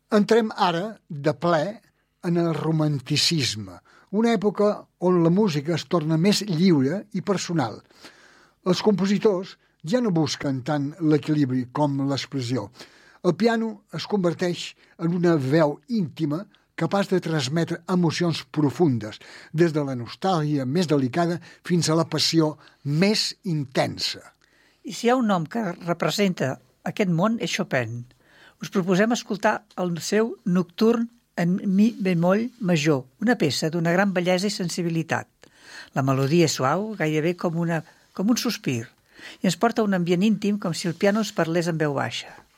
Entrem ara de ple en el romanticisme, una època on la música es torna més lliure i personal. Els compositors ja no busquen tant l'equilibri com l'expressió. El piano es converteix en una veu íntima capaç de transmetre emocions profundes, des de la nostàlgia més delicada fins a la passió més intensa. I si hi ha un nom que representa aquest món és Chopin. Us proposem escoltar el seu Nocturn en mi bemoll major, una peça d'una gran bellesa i sensibilitat. La melodia és suau, gairebé com un sospir, i ens porta a un ambient íntim com si el piano es parlés en veu baixa.